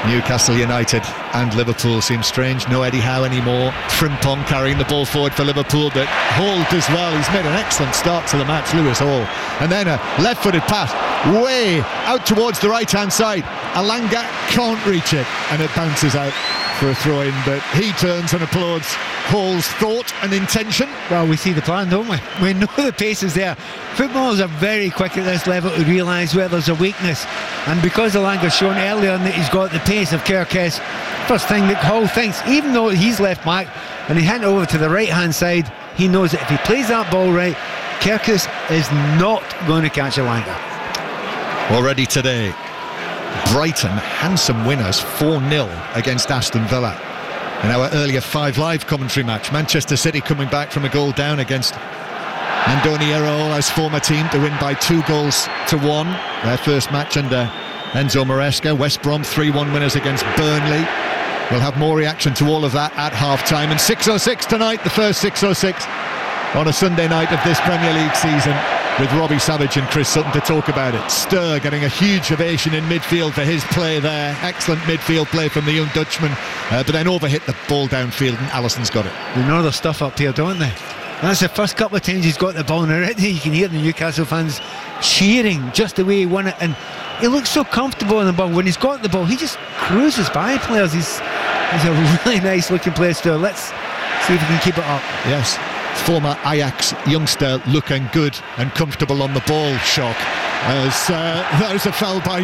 Newcastle United and Liverpool seem strange. No Eddie Howe anymore. Frimpong carrying the ball forward for Liverpool, but Hall does well. He's made an excellent start to the match, Lewis Hall. And then a left-footed pass way out towards the right-hand side. Alanga can't reach it, and it bounces out for a throw-in, but he turns and applauds Hall's thought and intention. Well, we see the plan, don't we? We know the pace is there. Footballers are very quick at this level to realise where there's a weakness, and because Alanga's shown earlier on that he's got the pace of Kerkez, first thing that Hall thinks, even though he's left back and he handed over to the right hand side, he knows that if he plays that ball right, Kerkez is not going to catch Alanga. Already today, Brighton handsome winners 4-0 against Aston Villa. In our earlier 5 Live commentary match, Manchester City coming back from a goal down against Andoni Iraola's former team to win by 2-1, their first match under Enzo Maresca. West Brom 3-1 winners against Burnley. We'll have more reaction to all of that at half-time. And 6:06 tonight, the first 6:06 on a Sunday night of this Premier League season, with Robbie Savage and Chris Sutton to talk about it. Sturr getting a huge ovation in midfield for his play there. Excellent midfield play from the young Dutchman, but then overhit the ball downfield and Alisson's got it. They know their stuff up here, don't they? That's the first couple of times he's got the ball, and already you can hear the Newcastle fans cheering just the way he won it, and he looks so comfortable in the ball. When he's got the ball, he just cruises by players. He's a really nice looking player, Sturr. Let's see if he can keep it up. Yes. Former Ajax youngster looking good and comfortable on the ball. Shock as there's a foul by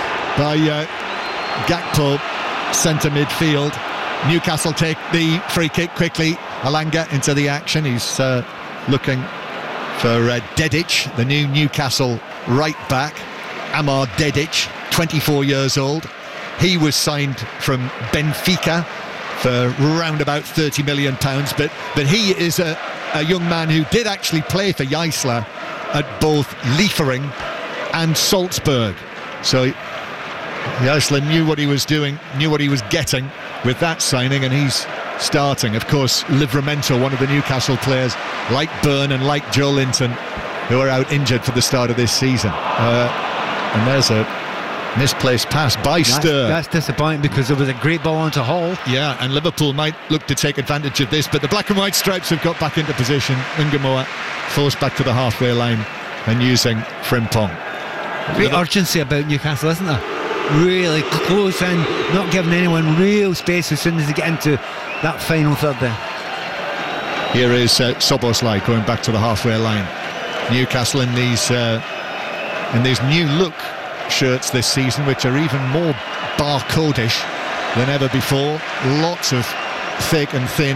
Gakpo, centre midfield. Newcastle take the free kick quickly. Alanga into the action. He's looking for Dedic, the new Newcastle right back. Amar Dedic, 24 years old. He was signed from Benfica for round about £30 million, but he is a young man who did actually play for Jysla at both Liefering and Salzburg. So Jysla knew what he was doing, knew what he was getting with that signing, and he's starting. Of course, Livramento, one of the Newcastle players, like Byrne and like Joe Linton, who are out injured for the start of this season. And there's a misplaced pass by Sturr. That's disappointing, because there was a great ball onto Hall. Yeah, and Liverpool might look to take advantage of this, but the black and white stripes have got back into position. Ungamoa forced back to the halfway line and using Frimpong. Great urgency about Newcastle, isn't there? Really close in, not giving anyone real space as soon as they get into that final third there. Here is Szoboszlai going back to the halfway line. Newcastle in these new look shirts this season, which are even more barcodish than ever before. Lots of thick and thin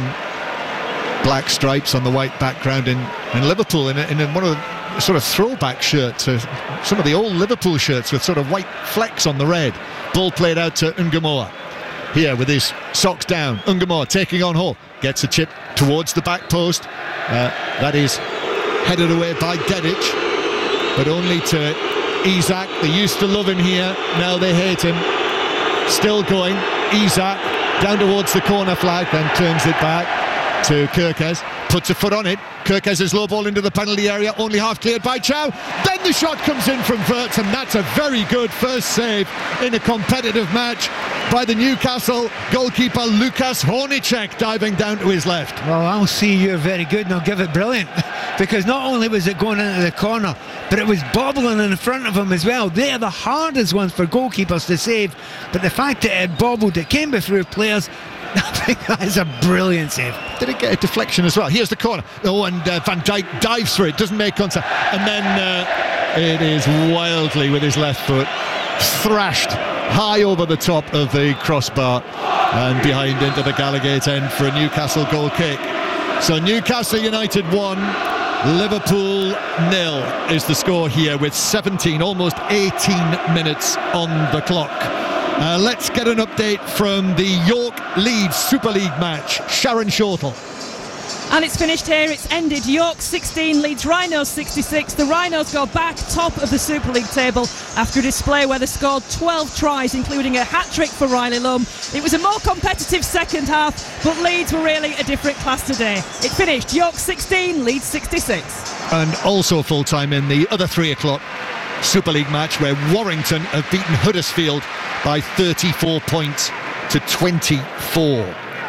black stripes on the white background, and Liverpool in one of the sort of throwback shirt to some of the old Liverpool shirts with sort of white flecks on the red. Ball played out to Ungamoa. Here with his socks down, Ungamoa taking on Hall, gets a chip towards the back post. That is headed away by Dedic, but only to Isak. They used to love him here, now they hate him. Still going, Isak down towards the corner flag, then turns it back to Kerkez, puts a foot on it. Kerkez's low ball into the penalty area, only half cleared by Chow. Then the shot comes in from Wirtz, and that's a very good first save in a competitive match by the Newcastle goalkeeper Lukas Hornicek, diving down to his left. Well, I'll see you're very good, and I'll give it brilliant, because not only was it going into the corner, but it was bobbling in front of him as well. They are the hardest ones for goalkeepers to save, but the fact that it bobbled, it came through players, I think that is a brilliant save. Did it get a deflection as well? Here's the corner. Oh, and Van Dijk dives for it, doesn't make contact, and then it is wildly with his left foot thrashed high over the top of the crossbar and behind into the Gallowgate end for a Newcastle goal kick. So Newcastle United 1, Liverpool 0 is the score here, with 17, almost 18 minutes on the clock. Let's get an update from the York-Leeds Super League match. Sharon Shortle. And it's finished here, it's ended. York 16, Leeds Rhinos 66. The Rhinos go back top of the Super League table after a display where they scored 12 tries, including a hat-trick for Riley Lum. It was a more competitive second half, but Leeds were really a different class today. It finished York 16, Leeds 66. And also full-time in the other 3 o'clock Super League match where Warrington have beaten Huddersfield by 34 points to 24.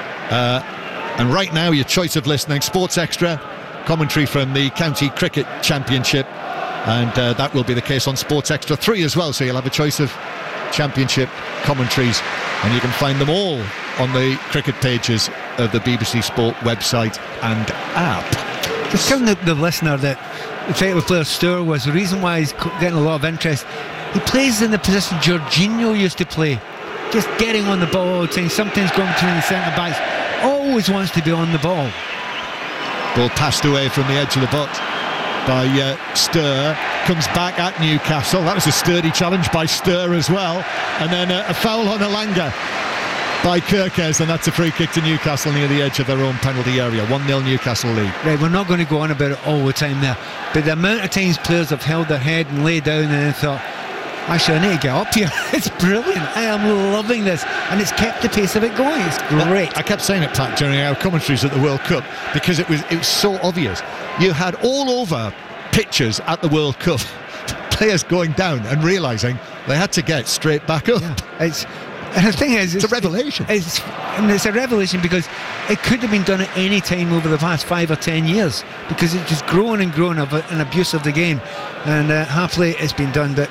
And right now, your choice of listening, Sports Extra, commentary from the County Cricket Championship, and that will be the case on Sports Extra 3 as well, so you'll have a choice of Championship commentaries, and you can find them all on the cricket pages of the BBC Sport website and app. Just telling the listener that the title player Stour was the reason why he's getting a lot of interest. He plays in the position Jorginho used to play, just getting on the ball all the time, sometimes going between the centre backs, always wants to be on the ball. Ball passed away from the edge of the box by Stour, comes back at Newcastle. That was a sturdy challenge by Stour as well, and then a foul on Elanga by Kirkes, and that's a free kick to Newcastle near the edge of their own penalty area. 1-0 Newcastle lead. Right, we're not going to go on about it all the time there, but the amount of times players have held their head and laid down and then thought, actually I need to get up here. It's brilliant, I am loving this, and it's kept the pace of it going. It's great. I kept saying it, Pat, during our commentaries at the World Cup, because it was so obvious. You had all over pitches at the World Cup players going down and realising they had to get straight back up. Yeah, and the thing is, it's a revelation. It's a revelation because it could have been done at any time over the past 5 or 10 years, because it's just grown and grown of an abuse of the game, and happily it's been done, but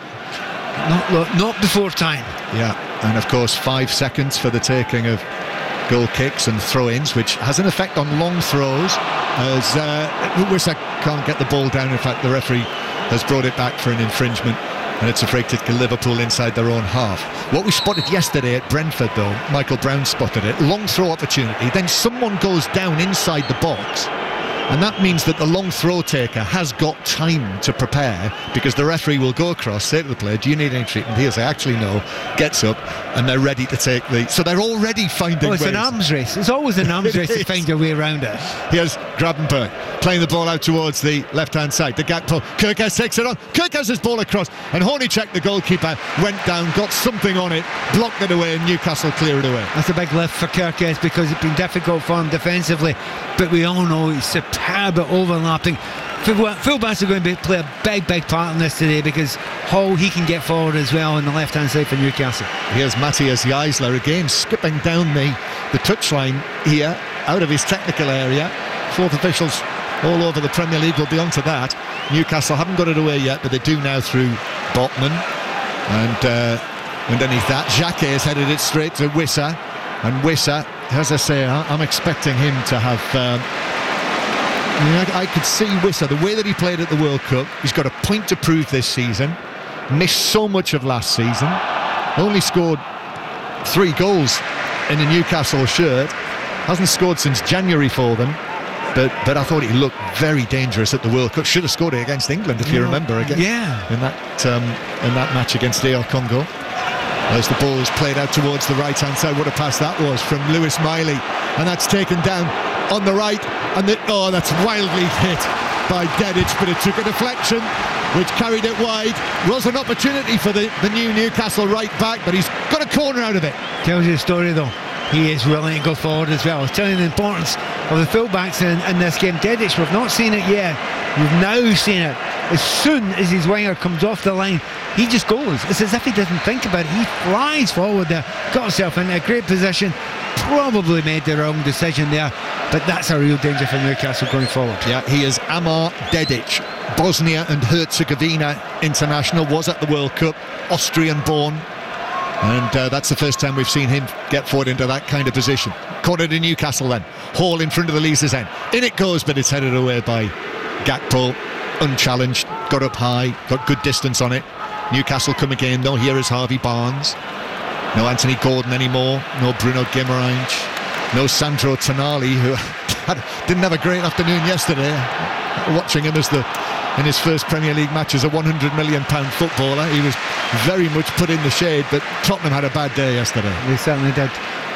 not before time. Yeah, and of course 5 seconds for the taking of goal kicks and throw-ins, which has an effect on long throws, as Wissa can't get the ball down. In fact, the referee has brought it back for an infringement, and it's a free kick to Liverpool inside their own half. What we spotted yesterday at Brentford, though, Michael Brown spotted it, long throw opportunity, then someone goes down inside the box, and that means that the long throw taker has got time to prepare, because the referee will go across, say to the player, do you need any treatment? He'll say, actually no, gets up, and they're ready to take so they're already finding ways. It's an arms race. It's always an arms race to find your way around it. Here's Gravenberch playing the ball out towards the left-hand side. The Gakpo, Kirkes takes it on. Kirkes' his ball across, and Hornacek, the goalkeeper, went down, got something on it, blocked it away, and Newcastle clear it away. That's a big lift for Kirkes, because it's been difficult for him defensively, but we all know he's superb at overlapping. Fullbacks are going to play a big part in this today, because Hall, he can get forward as well on the left-hand side for Newcastle. Here's Matthias Geisler again, skipping down the touchline here, out of his technical area. Fourth officials all over the Premier League will be onto that. Newcastle haven't got it away yet, but they do now through Botman. And underneath that, Jacques has headed it straight to Wissa. And Wissa, as I say, I'm expecting him to have... I could see Wissa, the way that he played at the World Cup. He's got a point to prove this season. Missed so much of last season. Only scored 3 goals in a Newcastle shirt. Hasn't scored since January for them. But I thought he looked very dangerous at the World Cup. Should have scored it against England, if you remember, again. Yeah. In that match against DR Congo. As the ball is played out towards the right-hand side. What a pass that was from Lewis Miley. And that's taken down on the right. And that's wildly hit by Dedic, but it took a deflection, which carried it wide. Was an opportunity for the new Newcastle right back, but he's got a corner out of it. Tells you the story, though. He is willing to go forward as well. It's telling you the importance of the fullbacks in this game. Dedic, we've not seen it yet. We've now seen it. As soon as his winger comes off the line, he just goes. It's as if he doesn't think about it. He flies forward there, got himself in a great position, probably made the wrong decision there, but that's a real danger for Newcastle going forward. Yeah, he is Amar Dedic, Bosnia and Herzegovina international, was at the World Cup, Austrian born, and that's the first time we've seen him get forward into that kind of position. Corner to Newcastle then, Hall in front of the Leazes end, in it goes, but it's headed away by Gakpo, unchallenged, got up high, got good distance on it. Newcastle come again though. Here is Harvey Barnes. No Anthony Gordon anymore, no Bruno Guimaraes, no Sandro Tonali, who didn't have a great afternoon yesterday. Watching him in his first Premier League match as a £100 million footballer, he was very much put in the shade, but Tottenham had a bad day yesterday. They certainly did.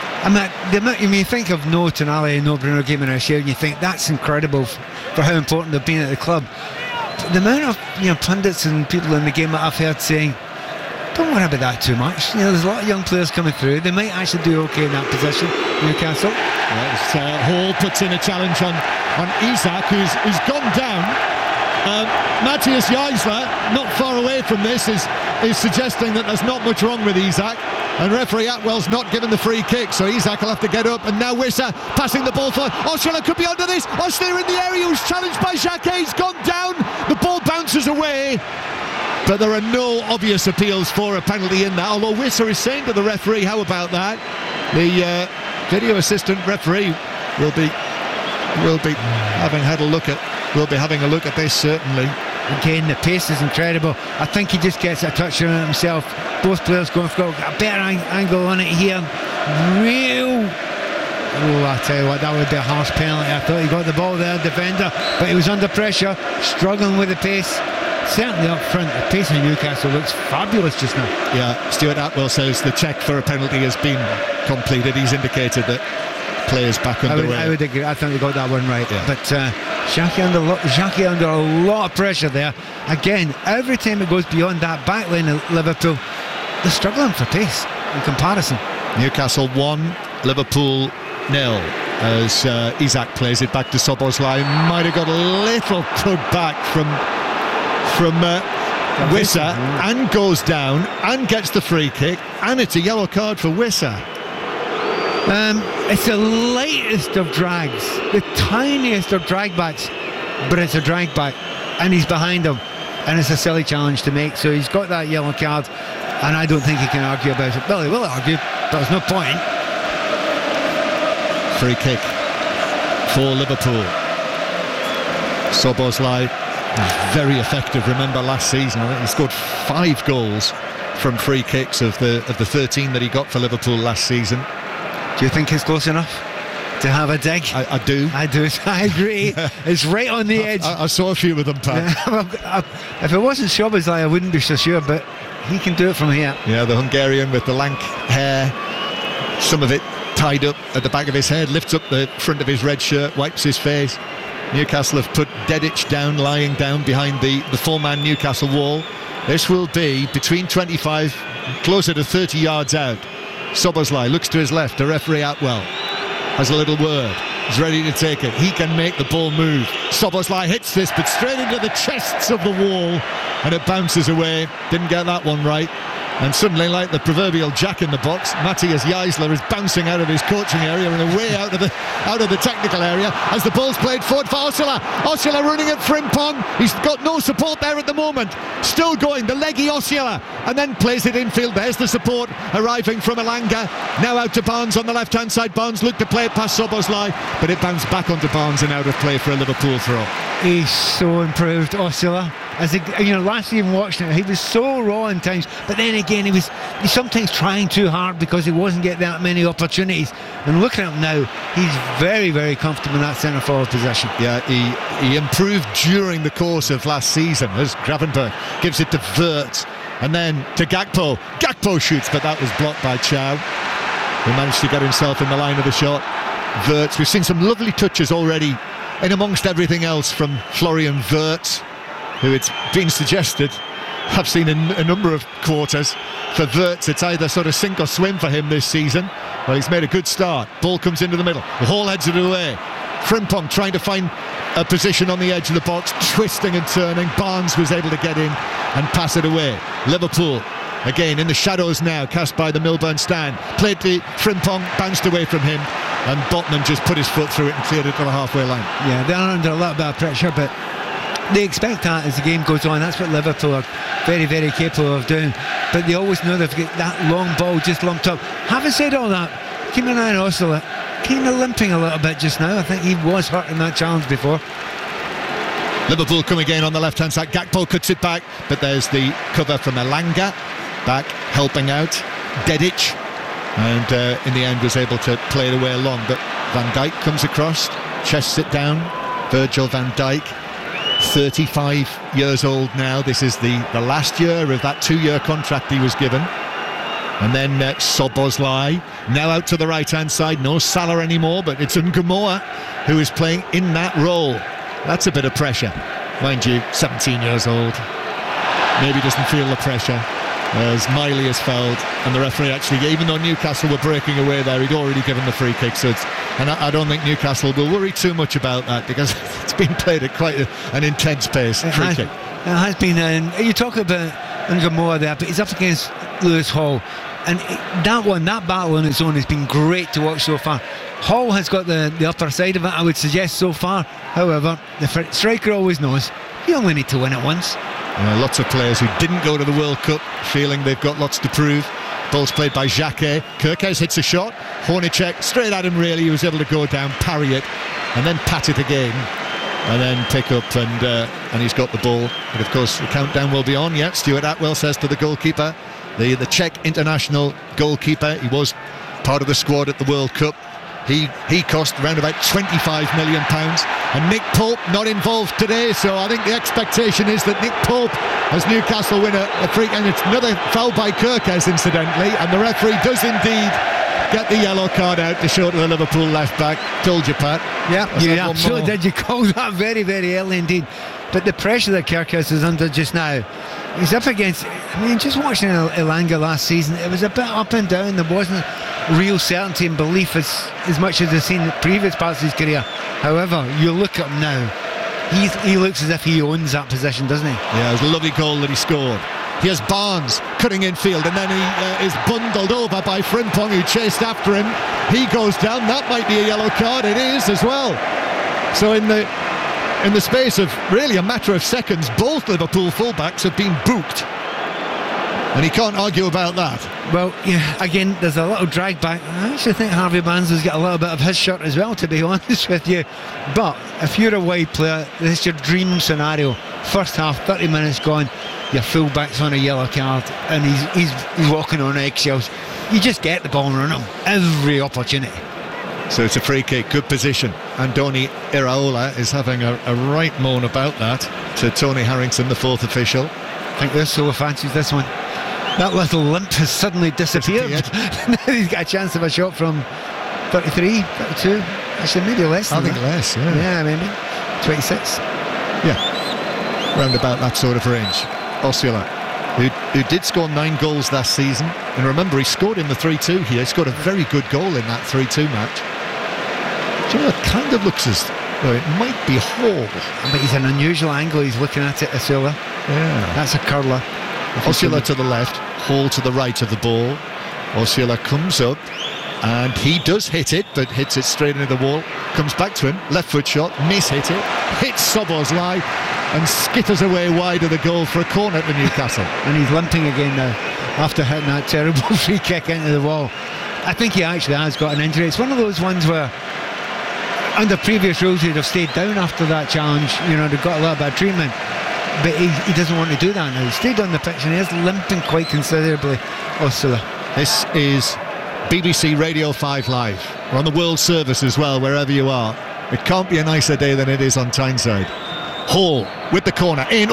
You may think of no Tonali and no Bruno Guimaraes here, and you think that's incredible for how important they've been at the club. But the amount of pundits and people in the game that I've heard saying, don't worry about that too much. There's a lot of young players coming through. They might actually do okay in that position, Newcastle. Hall puts in a challenge on Isak, who's gone down. Matthias Jaisler, not far away from this, is suggesting that there's not much wrong with Isak. And referee Atwell's not given the free kick, so Isak will have to get up. And now Wissa passing the ball for Osula, could be under this. Osula in the area, who's challenged by Jacquet. He's gone down. The ball bounces away. But there are no obvious appeals for a penalty in that. Although Wissa is saying to the referee, how about that? The video assistant referee will be having a look at this, certainly. Again, the pace is incredible. I think he just gets a touch on it himself. Both players going for a better angle on it here. I tell you what, that would be a harsh penalty. I thought he got the ball there, defender, but he was under pressure, struggling with the pace. Certainly up front, the pace in Newcastle looks fabulous just now. Yeah, Stuart Atwell says the check for a penalty has been completed. He's indicated that players back underway. I would agree. I think they got that one right. Yeah. But Xhaka under a lot of pressure there. Again, every time it goes beyond that back line of Liverpool, they're struggling for pace in comparison. Newcastle 1, Liverpool 0. As Isak plays it back to Szoboszlai. Might have got a little put-back from Wissa, and goes down and gets the free kick, and it's a yellow card for Wissa. It's the lightest of drags, the tiniest of drag backs, but it's a drag back, and he's behind him, and it's a silly challenge to make. So he's got that yellow card, and I don't think he can argue about it. Well, he will argue, but there's no point. Free kick for Liverpool. Szoboszlai, very effective. Remember last season, I think he scored 5 goals from free kicks of the 13 that he got for Liverpool last season. Do you think it's close enough to have a dig? I do. I agree. It's right on the edge. I saw a few of them, Pat. If it wasn't Szoboszlai, I wouldn't be so sure, but he can do it from here. Yeah, the Hungarian with the lank hair, some of it tied up at the back of his head, lifts up the front of his red shirt, wipes his face. Newcastle have put Dedic down, lying down behind the 4-man Newcastle wall. This will be between 25, closer to 30 yards out. Szoboszlai looks to his left. The referee Atwell has a little word. He's ready to take it. He can make the ball move. Szoboszlai hits this, but straight into the chests of the wall, and it bounces away. Didn't get that one right. And suddenly, like the proverbial jack in the box, Matthias Jaisler is bouncing out of his coaching area and away out of the technical area as the ball's played forward for Osula. Osula running at Frimpong. He's got no support there at the moment. Still going, the leggy Osula, and then plays it infield. There's the support arriving from Elanga. Now out to Barnes on the left-hand side. Barnes looked to play it past Szoboszlai, but it bounced back onto Barnes and out of play for a Liverpool throw. He's so improved, Osula. As last season watching it, he was so raw in times, but then again he's sometimes trying too hard because he wasn't getting that many opportunities. And looking at him now, he's very, very comfortable in that centre forward position. Yeah, he improved during the course of last season as Gravenberch gives it to Wirtz and then to Gakpo. Gakpo shoots, but that was blocked by Chow, who managed to get himself in the line of the shot. Wirtz, we've seen some lovely touches already in amongst everything else from Florian Wirtz, who it's been suggested, I've seen in a number of quarters, for Wirtz it's either sort of sink or swim for him this season. Well, he's made a good start. Ball comes into the middle, the Hall heads it away. Frimpong trying to find a position on the edge of the box, twisting and turning. Barnes was able to get in and pass it away. Liverpool again in the shadows now, cast by the Milburn stand. Played to Frimpong, bounced away from him, and Botman just put his foot through it and cleared it to the halfway line. Yeah, they're under a little bit of pressure, but they expect that as the game goes on. That's what Liverpool are very, very capable of doing. But they always know they've got that long ball just lumped up. Having said all that, keep an eye on Osula. Kind of limping a little bit just now. I think he was hurt in that challenge before. Liverpool come again on the left-hand side. Gakpo cuts it back, but there's the cover from Elanga. Back, helping out. Dedic. And in the end was able to play it away long. But Van Dijk comes across. Chests it down. Virgil van Dijk. 35 years old now. This is the last year of that 2-year contract he was given. And then Szoboszlai now out to the right hand side. No Salah anymore, but it's Ngumoa who is playing in that role. That's a bit of pressure, mind you. 17 years old, maybe doesn't feel the pressure. as Miley has fouled, and the referee actually, even though Newcastle were breaking away there, he'd already given the free kick. And I don't think Newcastle will worry too much about that, because it's been played at quite an intense pace. Free kick. It has been. You talk about Ngamoa there, but he's up against Lewis Hall, and that battle on its own has been great to watch so far. Hall has got the upper side of it, I would suggest, so far. However, the striker always knows you only need to win it once. Lots of players who didn't go to the World Cup feeling they've got lots to prove. Ball's played by Jacquet. Kerkez hits a shot. Hornacek straight at him, really. He was able to go down, parry it, and then pat it again, and then pick up, and he's got the ball. But of course the countdown will be on. Yeah, Stuart Atwell says to the goalkeeper, the Czech international goalkeeper, he was part of the squad at the World Cup. He cost around about £25 million, and Nick Pope not involved today, so I think the expectation is that Nick Pope, as Newcastle win a free, and it's another foul by Kerkez incidentally, and the referee does indeed get the yellow card out to show to the Liverpool left back. Told you, Pat. Yeah, you absolutely did. You called that very, very early indeed. But the pressure that Kerkez is under just now, he's up against, just watching Elanga last season, it was a bit up and down. There wasn't real certainty and belief as much as I've seen in previous parts of his career. However, you look at him now, he looks as if he owns that position, doesn't he? Yeah, it was a lovely goal that he scored. Here's Barnes cutting infield, and then he is bundled over by Frimpong, who chased after him. He goes down. That might be a yellow card. It is as well. So in the space of really a matter of seconds, both Liverpool fullbacks have been booked, and he can't argue about that. Well, yeah, again, there's a little drag back. I actually think Harvey Barnes has got a little bit of his shirt as well, to be honest with you. But if you're a wide player, this is your dream scenario. First half, 30 minutes gone, your fullback's on a yellow card, and he's walking on eggshells. You just get the ball and run him every opportunity. So it's a free kick, good position. Andoni Iraola is having a right moan about that to Tony Harrington, the fourth official. I think Ursula fancies this one. That little limp has suddenly disappeared. Now he's got a chance of a shot from 33, 32. Actually, maybe less than that. I think less, yeah. Yeah, maybe 26. Yeah, round about that sort of range. Osula, who did score 9 goals last season, and remember, he scored in the 3-2 here. He scored a very good goal in that 3-2 match. Do you know, it kind of looks as though it might be Hall. But he's an unusual angle he's looking at it, Osula. Yeah, that's a curler. Osula to the left, Hall to the right of the ball. Osula comes up, and he does hit it, but hits it straight into the wall. Comes back to him, left foot shot, miss-hit it, hits Szoboszlai, and skitters away wide of the goal for a corner to Newcastle. And he's limping again now after hitting that terrible free kick into the wall. I think he actually has got an injury. It's one of those ones where under previous rules he'd have stayed down after that challenge, they've got a little bit of treatment, but he doesn't want to do that now. He stayed on the pitch and he is limping quite considerably. Osula. This is BBC Radio 5 Live. We're on the World Service as well, wherever you are. It can't be a nicer day than it is on Tyneside. Hall with the corner in.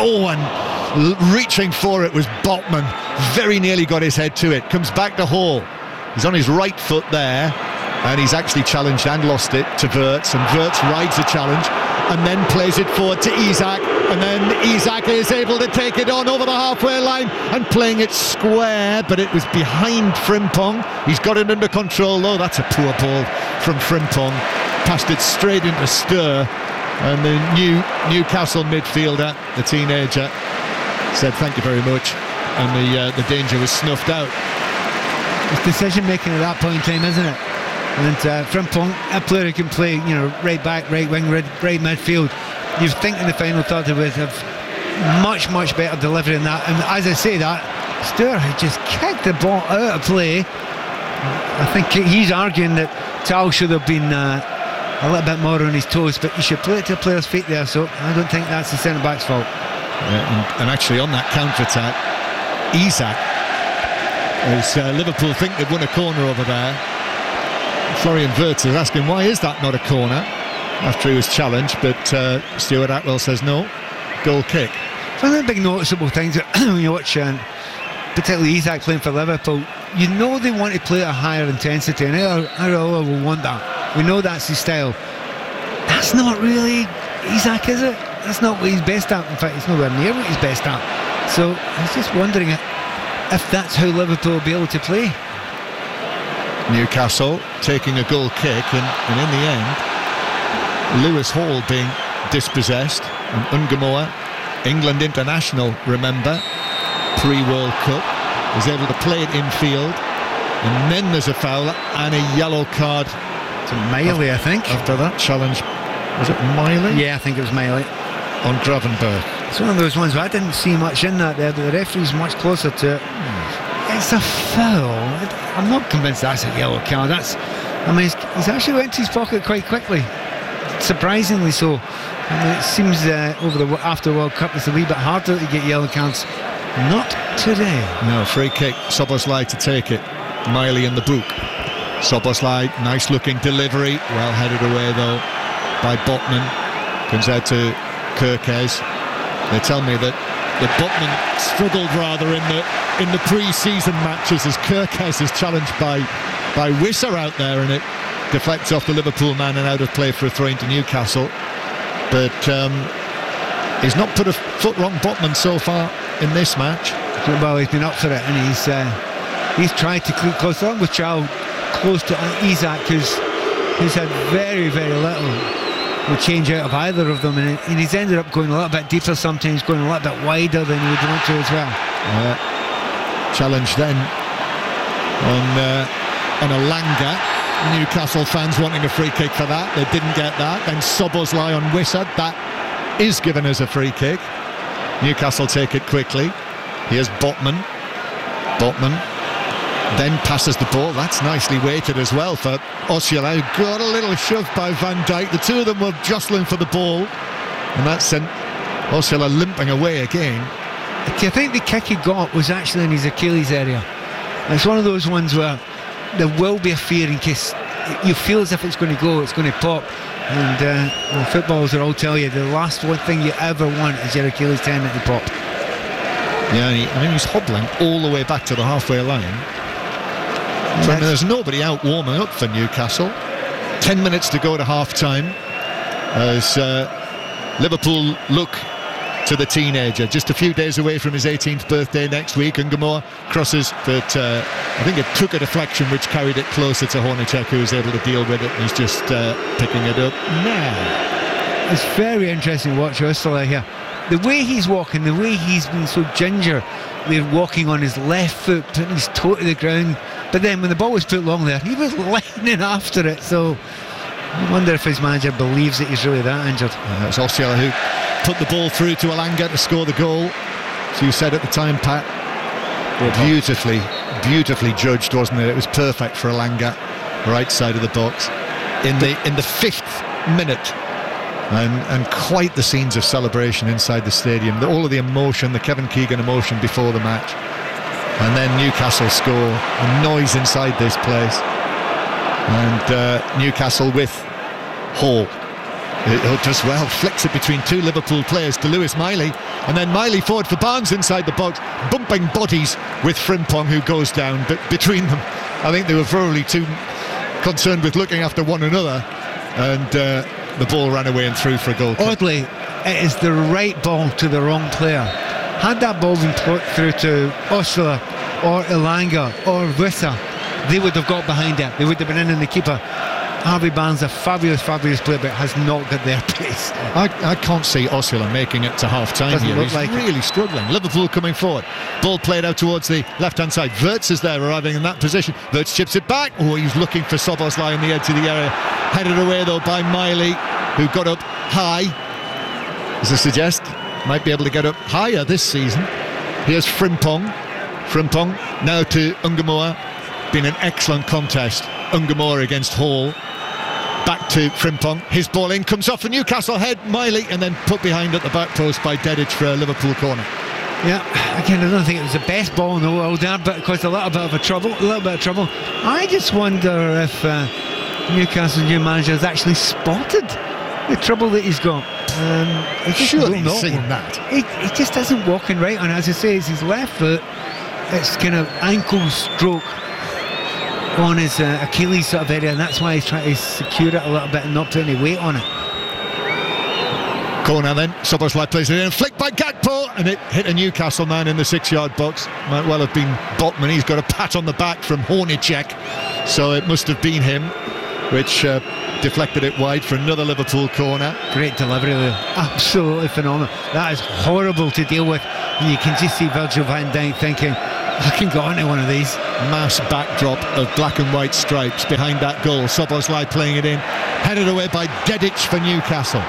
And reaching for it was Botman. Very nearly got his head to it. Comes back to Hall. He's on his right foot there, and he's actually challenged and lost it to Wirtz, and Wirtz rides the challenge and then plays it forward to Isak, and then Isak is able to take it on over the halfway line and playing it square, but it was behind Frimpong. He's got it under control though. That's a poor ball from Frimpong. Passed it straight into Stur, and the Newcastle midfielder, the teenager, said thank you very much, and the danger was snuffed out. It's decision making at that point in time, isn't it? And Frimpong, a player who can play, right back, right wing, right midfield. You think in the final third he would have much, much better delivery than that. And as I say that, Stur had just kicked the ball out of play. I think he's arguing that Tal should have been a little bit more on his toes, but you should play it to the player's feet there, so I don't think that's the centre-back's fault. And actually on that counter-attack, Isak, as Liverpool think they've won a corner over there, Florian Wirtz is asking why is that not a corner after he was challenged, but Stuart Atwell says no, goal kick. One of the big noticeable things that when you watch particularly Isak playing for Liverpool, they want to play at a higher intensity, and Iraola will want that. We know that's his style. That's not really Isak, is it? That's not what he's best at. In fact, it's nowhere near what he's best at. So I was just wondering if that's how Liverpool will be able to play. Newcastle taking a goal kick, and in the end, Lewis Hall being dispossessed, and Ungamoa, England international, remember, pre-World Cup, is able to play it infield, and then there's a foul and a yellow card to Miley, I think, after that challenge. Was it Miley? Yeah, I think it was Miley on Gravenberch. It's one of those ones where I didn't see much in that there, but the referee's much closer to it. It's a foul. I'm not convinced that's a yellow card. He's actually went to his pocket quite quickly, surprisingly so. It seems after World Cup it's a wee bit harder to get yellow cards. Not today. No, free kick, Szoboszlai to take it. Miley in the book. Szoboszlai, nice looking delivery, well headed away though by Botman. Comes out to Kerkez. They tell me that Botman struggled rather in the pre-season matches as Kerkez is challenged by Wissa out there, and it deflects off the Liverpool man and out of play for a throw into Newcastle. But he's not put a foot wrong, Botman, so far in this match. Well, he's been up for it, and he's tried to keep close along with Chow, close to Isak, who's had very, very little will change out of either of them, and he's ended up going a little bit deeper sometimes, going a little bit wider than he would want to as well. Challenge then on Elanga. Newcastle fans wanting a free kick for that. They didn't get that. Then Szoboszlai on Wissa. That is given as a free kick. Newcastle take it quickly. Here's Botman then passes the ball. That's nicely weighted as well for Osula, who got a little shove by Van Dijk. The two of them were jostling for the ball, and that sent Osula limping away again. I think the kick he got was actually in his Achilles area. It's one of those ones where there will be a fear in case you feel as if it's going to go, it's going to pop, and footballers will all tell you the last one thing you ever want is your Achilles tendon to pop. Yeah, he's hobbling all the way back to the halfway line. So there's nobody out warming up for Newcastle. 10 minutes to go to half-time as Liverpool look to the teenager, just a few days away from his 18th birthday next week. Ungamoa crosses, but I think it took a deflection which carried it closer to Hornacek, who was able to deal with it. He's just picking it up now. It's very interesting to watch Osula here. The way he's walking, the way he's been so gingerly walking on his left foot, putting his toe to the ground, but then when the ball was put long there, he was lightning after it. So I wonder if his manager believes that he's really that injured. It's Osula who put the ball through to Elanga to score the goal. So you said at the time, Pat, beautifully judged, wasn't it? It was perfect for Elanga, right side of the box, in the 5th minute. And quite the scenes of celebration inside the stadium. All of the emotion, the Kevin Keegan emotion before the match. And then Newcastle score. A noise inside this place. And Newcastle with Hall. It does well, flicks it between two Liverpool players to Lewis Miley, and then Miley forward for Barnes inside the box, bumping bodies with Frimpong, who goes down. But between them, I think they were probably too concerned with looking after one another, and the ball ran away and through for a goal. Oddly, it is the right ball to the wrong player. Had that ball been put through to Osula or Elanga or Wissa, they would have got behind it. They would have been in the keeper. Harvey Barnes, a fabulous player, but has not got their pace. I can't see Osula making it to half-time here. He's really struggling. Liverpool coming forward. Ball played out towards the left-hand side. Wirtz is there, arriving in that position. Wirtz chips it back. Oh, he's looking for Szoboszlai on the edge of the area. Headed away, though, by Miley, who got up high. Does it suggest might be able to get up higher this season? Here's Frimpong. Frimpong now to Ungamoa. Been an excellent contest. Ungamoa against Hall. Back to Frimpong. His ball in, comes off a Newcastle head. Miley, and then put behind at the back post by Dedic for a Liverpool corner. Yeah, again, I don't think it was the best ball in the world there, but it caused a little bit of trouble. I just wonder if Newcastle's new manager has actually spotted the trouble that he's got. Surely he's seen that. He just isn't walking right on. As I say, it's his left foot. It's kind of ankle stroke on his Achilles sort of area, and that's why he's trying to secure it a little bit and not put any weight on it. Corner then, Szoboszlai plays it in, flicked by Gakpo, and it hit a Newcastle man in the 6-yard box. Might well have been Botman. He's got a pat on the back from Hornacek, so it must have been him, which deflected it wide for another Liverpool corner. Great delivery there, absolutely phenomenal. That is horrible to deal with, and you can just see Virgil van Dijk thinking, I can go onto one of these. Mass backdrop of black and white stripes behind that goal. Szoboszlai playing it in, headed away by Dedic for Newcastle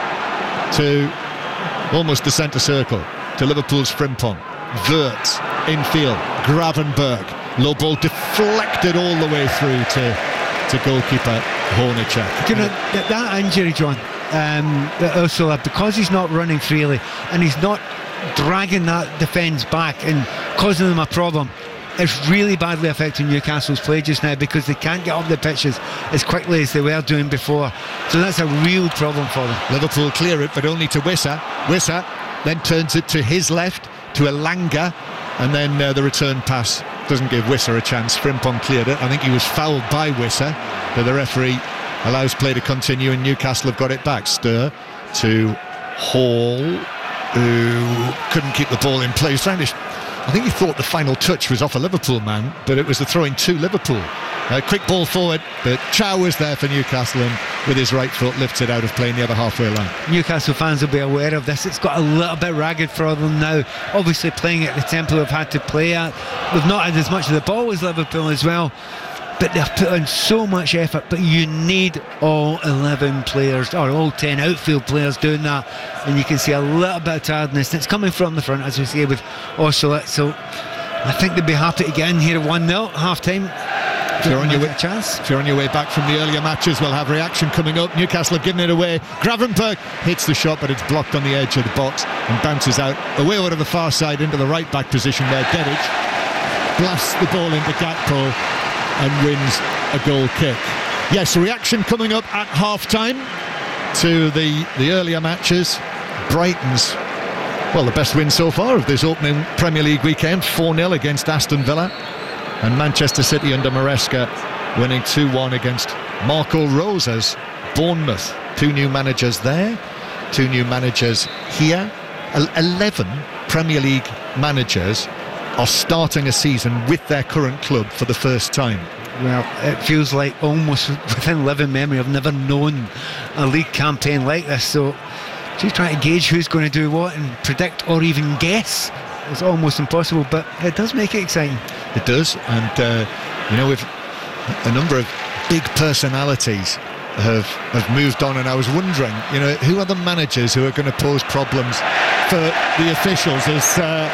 to almost the centre circle, to Liverpool's Frimpong. Wirtz infield, Gravenberch, low ball deflected all the way through to goalkeeper Hornacek. You know, that injury, John, that Ursula, because he's not running freely and he's not dragging that defence back and causing them a problem, it's really badly affecting Newcastle's play just now, because they can't get up the pitches as quickly as they were doing before. So that's a real problem for them. Liverpool clear it, but only to Wissa. Wissa then turns it to his left, to Elanga, and then the return pass doesn't give Wissa a chance. Frimpong cleared it. I think he was fouled by Wissa, but the referee allows play to continue, and Newcastle have got it back. Stir to Hall, who couldn't keep the ball in play. I think he thought the final touch was off a Liverpool man, but it was a throw-in to Liverpool. Quick ball forward, but Chow was there for Newcastle, and with his right foot lifts it out of play near the halfway line. Newcastle fans will be aware of this. It's got a little bit ragged for them now. Obviously playing at the tempo they've had to play at. They've not had as much of the ball as Liverpool as well, but they've put in so much effort. But you need all 11 players, or all 10 outfield players doing that, and you can see a little bit of tiredness. It's coming from the front, as we say, with Osula. So I think they'd be happy to get in here at 1-0 half-time. If you're on your way back from the earlier matches, we'll have reaction coming up. Newcastle have given it away. Gravenberch hits the shot, but it's blocked on the edge of the box and bounces out away over to the far side into the right back position, where Dedic blasts the ball into Gakpo and wins a goal kick. Yes, reaction coming up at half-time to the earlier matches. Brighton's, well, the best win so far of this opening Premier League weekend, 4-0 against Aston Villa. And Manchester City under Maresca winning 2-1 against Marco Rosa's Bournemouth. 2 new managers there, 2 new managers here. 11 Premier League managers are starting a season with their current club for the first time. Well, it feels like almost within living memory I've never known a league campaign like this. So just trying to gauge who's going to do what and predict or even guess is almost impossible, but it does make it exciting. It does, and you know, with a number of big personalities have moved on, and I was wondering, you know, who are the managers who are going to pose problems for the officials as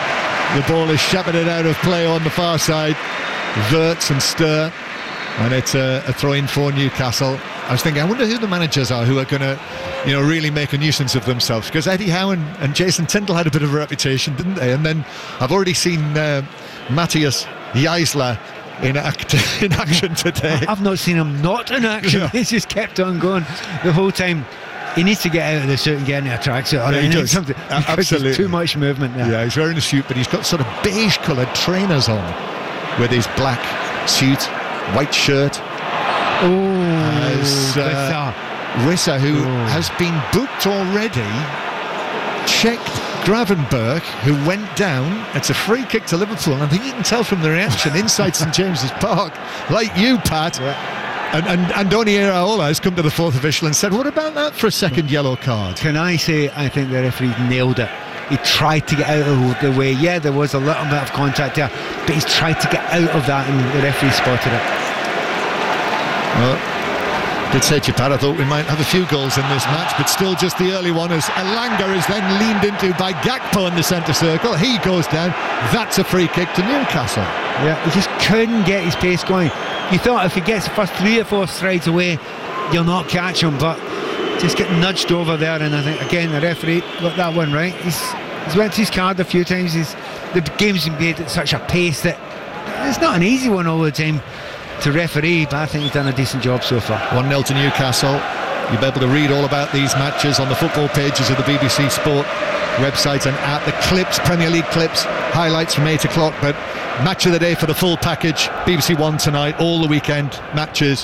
the ball is shepherded out of play on the far side. Wirtz and Stir, and it's a throw-in for Newcastle. I was thinking, I wonder who the managers are who are going to, you know, really make a nuisance of themselves, because Eddie Howe and Jason Tindall had a bit of a reputation, didn't they? And then I've already seen Matthias Geisler in action today. I've not seen him not in action. Yeah. He's just kept on going the whole time. He needs to get out of the suit and get into a tracksuit. Yeah, he does. Absolutely. There's too much movement there. Yeah, he's wearing a suit, but he's got sort of beige coloured trainers on with his black suit, white shirt. Wissa, who has been booked already, checked Gravenberch, who went down. It's a free kick to Liverpool, and I think you can tell from the reaction inside St James's Park, like you, Pat. Yeah. And Andoni Iraola has come to the fourth official and said, what about that for a second yellow card? Can I say, I think the referee nailed it. He tried to get out of the way. Yeah, there was a little bit of contact there, but he's tried to get out of that, and the referee spotted it. Well, did say to you, Pat, I thought we might have a few goals in this match, but still just the early one, as Elanga is then leaned into by Gakpo in the centre circle. He goes down. That's a free kick to Newcastle. Yeah, he just couldn't get his pace going. You thought if he gets the first 3 or 4 strides away, you'll not catch him, but just get nudged over there. And I think, again, the referee got that one right. He's went to his card a few times. The game's been made at such a pace that it's not an easy one all the time to referee, but I think he's done a decent job so far. 1-0 to Newcastle. You'll be able to read all about these matches on the football pages of the BBC Sport website and at the clips, Premier League clips, highlights from 8 o'clock, but match of the day for the full package, BBC One tonight, all the weekend matches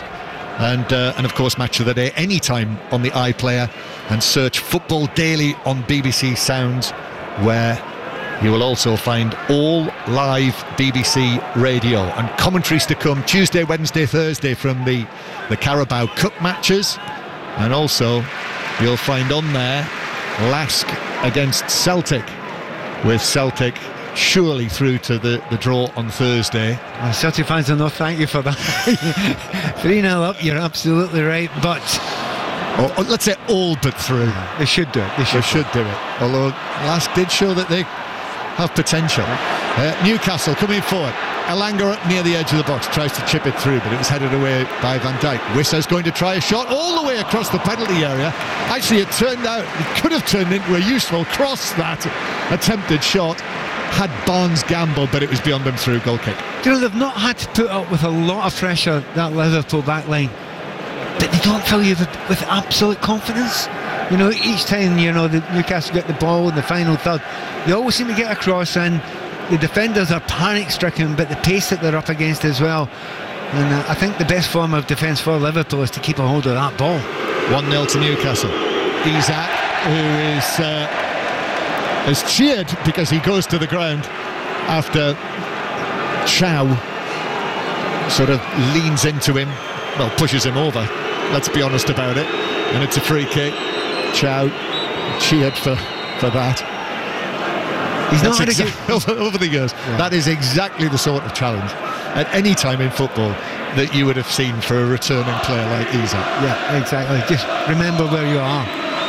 and of course Match of the Day anytime on the iPlayer, and search Football Daily on BBC Sounds, where you will also find all live BBC radio and commentaries to come Tuesday, Wednesday, Thursday from the Carabao Cup matches, and also you'll find on there Lask against Celtic, with Celtic surely through to the draw on Thursday. Well, Celtic fans will not thank you for that. 3-0 up, you're absolutely right, but let's say all but through. They should do it. They should do it. Although Lask did show that they have potential. Newcastle coming forward. Elanga up near the edge of the box, tries to chip it through, but it was headed away by Van Dijk. Wissa's going to try a shot all the way across the penalty area. Actually, it could have turned into a useful cross, that attempted shot, had Barnes gambled, but it was beyond him through. Goal kick. You know, they've not had to put up with a lot of pressure, that Liverpool back line, but they don't fill you with absolute confidence. You know, each time, you know, the Newcastle get the ball in the final third, they always seem to get a cross in. The defenders are panic-stricken, but the pace that they're up against as well. And I think the best form of defence for Liverpool is to keep a hold of that ball. 1-0 to Newcastle. Isak, who is cheered because he goes to the ground after Chow sort of leans into him, well, pushes him over, let's be honest about it, and it's a free kick. Chow cheered for that. He's not over the years. Yeah. That is exactly the sort of challenge at any time in football that you would have seen for a returning player like Isak. Yeah, exactly. Just remember where you are.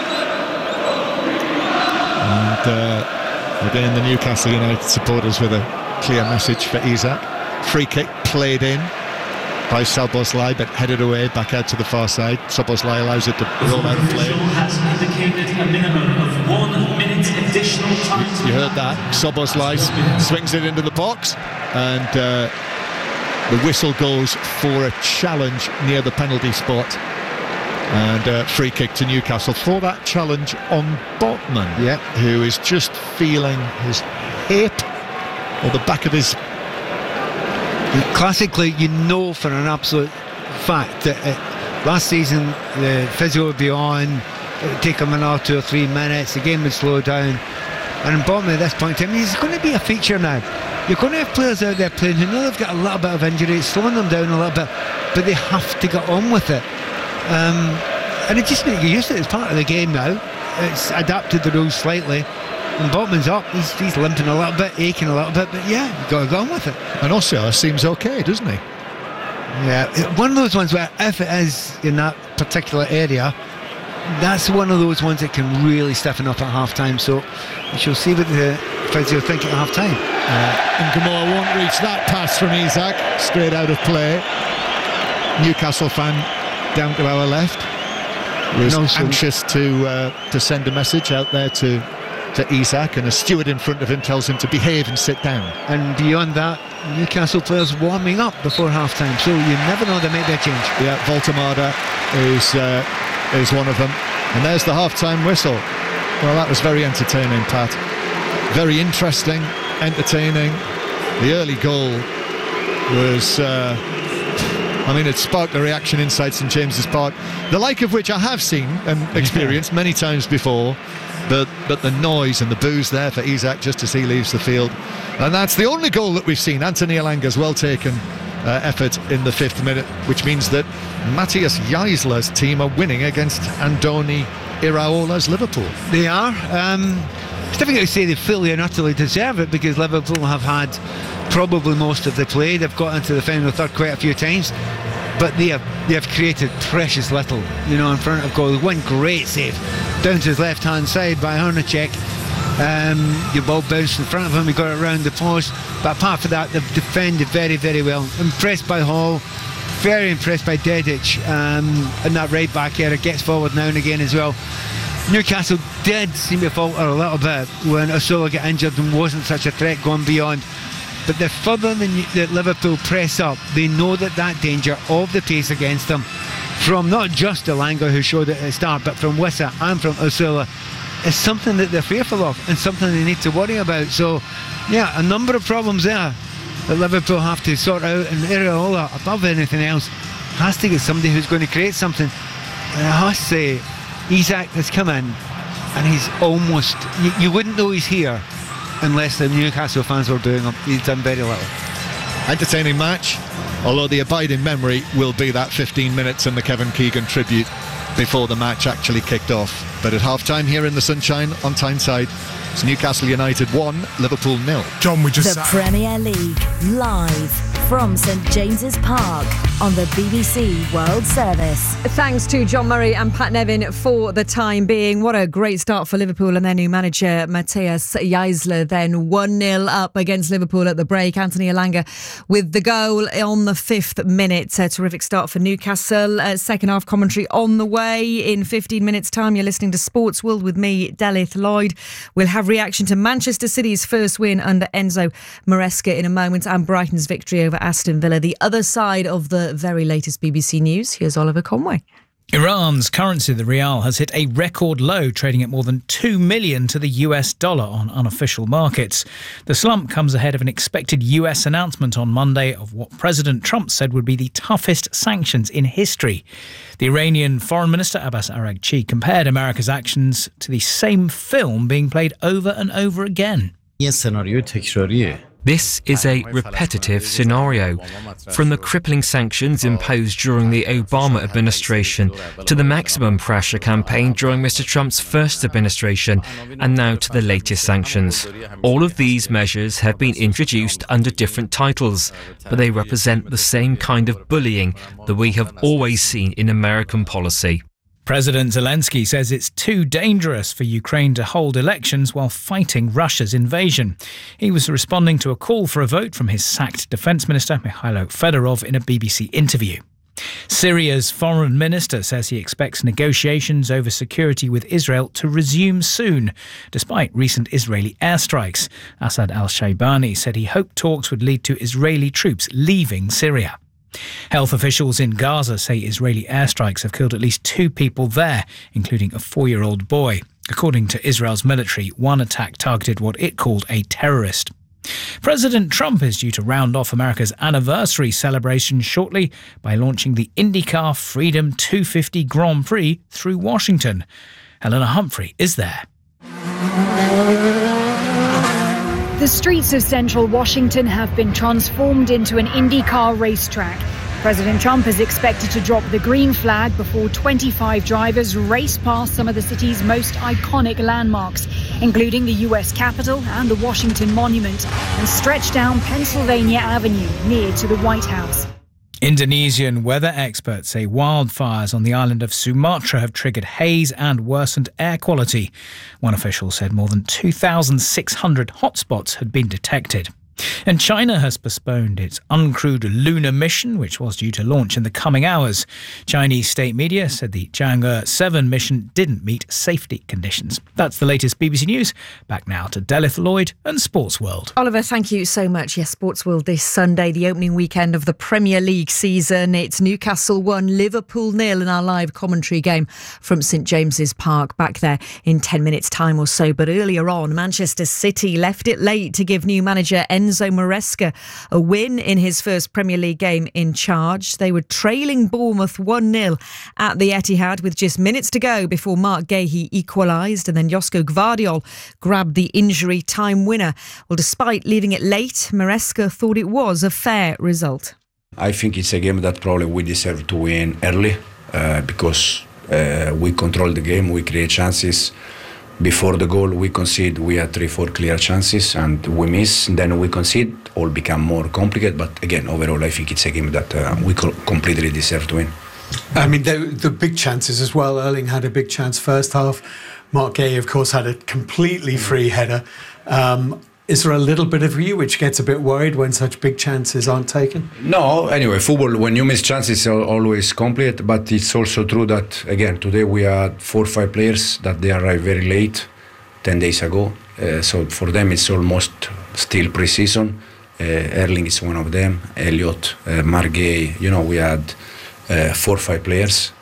And again, the Newcastle United supporters with a clear message for Isak. Free kick played in by Szoboszlai, but headed away back out to the far side. Szoboszlai allows it to roll out and play. Has indicated a minimum of 1 minute additional time. You heard that. Szoboszlai swings it into the box, and the whistle goes for a challenge near the penalty spot, and free kick to Newcastle for that challenge on Botman, who is just feeling his hip or the back of his. Classically, you know for an absolute fact that last season the physio would be on, it would take him another 2 or 3 minutes, the game would slow down, and Botman at this point in time, he's going to be a feature now. You're going to have players out there playing who know they've got a little bit of injury, it's slowing them down a little bit, but they have to get on with it, and it just makes you used to it. It's part of the game now. It's adapted the rules slightly. And Botman's up, he's limping a little bit, aching a little bit, but yeah, you've got to go on with it. And Oscar seems okay, doesn't he? Yeah, one of those ones where if it is in that particular area, that's one of those ones that can really stiffen up at half-time, so we shall see what the physio think at half-time. And Gomorrah won't reach that pass from Isak, straight out of play. Newcastle fan down to our left was anxious to send a message out there to Isak, and a steward in front of him tells him to behave and sit down. And beyond that, Newcastle players warming up before half-time, so you never know, there may be a change. Yeah, Voltemada is one of them. And there's the half-time whistle. Well, that was very entertaining, Pat. Very interesting, entertaining. The early goal was... it sparked a reaction inside St James's Park, the like of which I have seen and experienced many times before. But the noise and the boos there for Isak just as he leaves the field. And that's the only goal that we've seen. Anthony Elanga's well taken effort in the 5th minute, which means that Matthias Jaisler's team are winning against Andoni Iraola's Liverpool. They are. It's difficult to say they fully and utterly deserve it, because Liverpool have had probably most of the play. They've got into the final third quite a few times, but they have created precious little, you know, in front of goal. One great save down to his left hand side by Hornacek. The ball bounced in front of him, he got it round the post, but apart from that, they've defended very, very well. Impressed by Hall, very impressed by Dedic, and that right back area gets forward now and again as well. Newcastle did seem to falter a little bit when Osula got injured and wasn't such a threat going beyond. But the further that Liverpool press up, they know that danger of the pace against them, from not just Elanga, who showed it at the start, but from Wissa and from Osula, is something that they're fearful of and something they need to worry about. So, yeah, a number of problems there that Liverpool have to sort out, and Iraola, above anything else, has to get somebody who's going to create something. And I must say, Isak has come in and he's almost, you wouldn't know he's here unless the Newcastle fans were doing him. He's done very little. Entertaining match, although the abiding memory will be that 15 minutes and the Kevin Keegan tribute before the match actually kicked off. But at half-time here in the sunshine on Tyneside, it's Newcastle United 1, Liverpool 0. John, the Premier League, live from St James's Park on the BBC World Service. Thanks to John Murray and Pat Nevin for the time being. What a great start for Liverpool and their new manager, Matthias Jaisler, then 1-0 up against Liverpool at the break. Anthony Elanga with the goal on the 5th minute. A terrific start for Newcastle. Second half commentary on the way in 15 minutes' time. You're listening to Sports World with me, Delith Lloyd. We'll have reaction to Manchester City's first win under Enzo Maresca in a moment and Brighton's victory over Aston Villa. The other side of the very latest BBC News. Here's Oliver Conway. Iran's currency, the rial, has hit a record low, trading at more than $2 million to the US dollar on unofficial markets. The slump comes ahead of an expected US announcement on Monday of what President Trump said would be the toughest sanctions in history. The Iranian Foreign Minister Abbas Araghchi compared America's actions to the same film being played over and over again. This is a repetitive scenario, from the crippling sanctions imposed during the Obama administration to the maximum pressure campaign during Mr. Trump's first administration and now to the latest sanctions. All of these measures have been introduced under different titles, but they represent the same kind of bullying that we have always seen in American policy. President Zelensky says it's too dangerous for Ukraine to hold elections while fighting Russia's invasion. He was responding to a call for a vote from his sacked Defence Minister, Mikhailo Fedorov, in a BBC interview. Syria's foreign minister says he expects negotiations over security with Israel to resume soon, despite recent Israeli airstrikes. Assad al-Shaibani said he hoped talks would lead to Israeli troops leaving Syria. Health officials in Gaza say Israeli airstrikes have killed at least 2 people there, including a 4-year-old boy. According to Israel's military, one attack targeted what it called a terrorist. President Trump is due to round off America's anniversary celebration shortly by launching the IndyCar Freedom 250 Grand Prix through Washington. Helena Humphrey is there. The streets of central Washington have been transformed into an IndyCar racetrack. President Trump is expected to drop the green flag before 25 drivers race past some of the city's most iconic landmarks, including the U.S. Capitol and the Washington Monument, and stretch down Pennsylvania Avenue near to the White House. Indonesian weather experts say wildfires on the island of Sumatra have triggered haze and worsened air quality. One official said more than 2,600 hotspots had been detected. And China has postponed its uncrewed lunar mission, which was due to launch in the coming hours. Chinese state media said the Chang'e 7 mission didn't meet safety conditions. That's the latest BBC News. Back now to Delith Lloyd and Sports World. Oliver, thank you so much. Yes, Sports World this Sunday, the opening weekend of the Premier League season. It's Newcastle 1, Liverpool 0 in our live commentary game from St James's Park. Back there in 10 minutes' time or so. But earlier on, Manchester City left it late to give new manager Enzo Maresca a win in his first Premier League game in charge. They were trailing Bournemouth 1-0 at the Etihad with just minutes to go before Mark Gahey equalised, and then Josko Gvardiol grabbed the injury time winner. Well, despite leaving it late, Maresca thought it was a fair result. I think it's a game that probably we deserve to win early because we control the game, we create chances. Before the goal we concede, we had 3-4 clear chances and we miss, then we concede, all become more complicated. But again, overall I think it's a game that we completely deserve to win. I mean, the big chances as well. Erling had a big chance first half. Mark Gahey, of course, had a completely free header. Is there a little bit of you which gets a bit worried when such big chances aren't taken? No, anyway, football, when you miss chances, are always complicated, but it's also true that, again, today we had 4 or 5 players that they arrived very late, 10 days ago. So for them, it's almost still pre-season. Erling is one of them, Elliot, Mark Gahey, we had 4 or 5 players,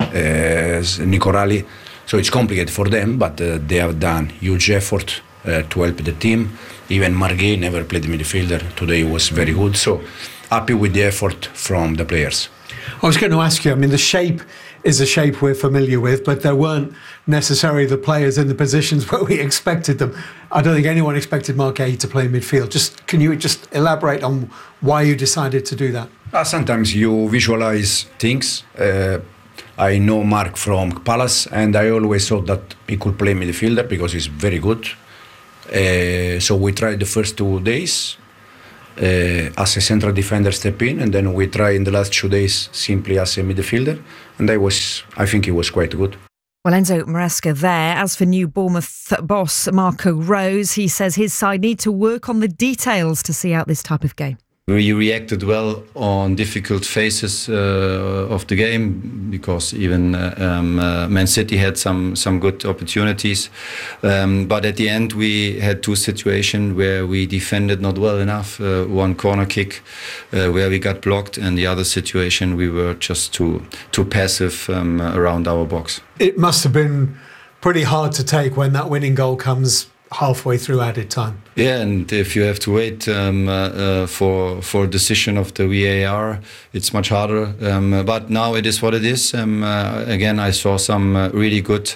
Nico Rally. So it's complicated for them, but they have done huge effort to help the team. Even Mark Gahey never played midfielder. Today he was very good. So happy with the effort from the players. I was going to ask you, I mean, the shape is a shape we're familiar with, but there weren't necessarily the players in the positions where we expected them. I don't think anyone expected Marc Guéhi to play midfield. Can you just elaborate on why you decided to do that? Sometimes you visualize things. I know Marc from Palace, and I always thought that he could play midfielder because he's very good. So we tried the first 2 days as a central defender step in, and then we tried in the last 2 days simply as a midfielder, and I think he was quite good. Well, Enzo Maresca there. As for new Bournemouth boss Marco Rose, he says his side need to work on the details to see out this type of game. We reacted well on difficult phases of the game because even Man City had some good opportunities. But at the end, we had 2 situations where we defended not well enough. One corner kick where we got blocked, and the other situation we were just too passive around our box. It must have been pretty hard to take when that winning goal comes halfway through added time. Yeah, and if you have to wait for a decision of the VAR, it's much harder. But now it is what it is. Again, I saw some really good